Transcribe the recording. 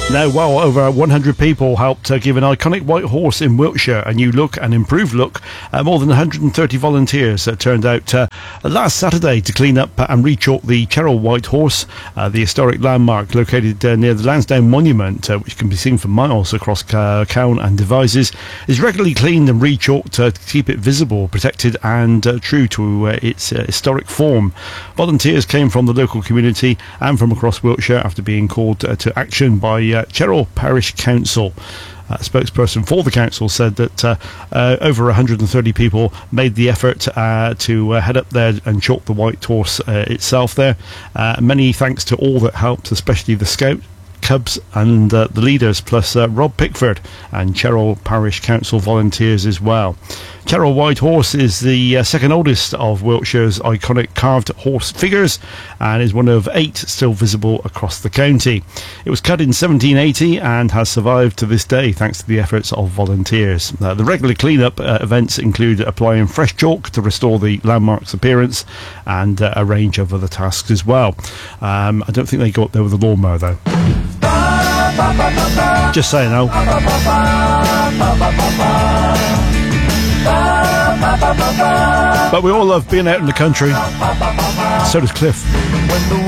Now, well over 100 people helped give an iconic white horse in Wiltshire a new look, an improved look. More than 130 volunteers turned out last Saturday to clean up and re-chalk the Cheryl White Horse, the historic landmark located near the Lansdowne Monument, which can be seen for miles across Cowan and Devizes, is regularly cleaned and re-chalked to keep it visible, protected and true to its historic form. Volunteers came from the local community and from across Wiltshire after being called to action by Cheryl Parish Council. A spokesperson for the council said that over 130 people made the effort to head up there and chalk the White Horse itself there. Many thanks to all that helped, especially the Scout, Cubs and the leaders, plus Rob Pickford and Cheryl Parish Council volunteers as well. Cheryl White Horse is the second oldest of Wiltshire's iconic carved horse figures and is one of 8 still visible across the county. It was cut in 1780 and has survived to this day thanks to the efforts of volunteers. The regular clean-up events include applying fresh chalk to restore the landmark's appearance and a range of other tasks as well. I don't think they go up there with a lawnmower though. Just saying now. But we all love being out in the country. So does Cliff.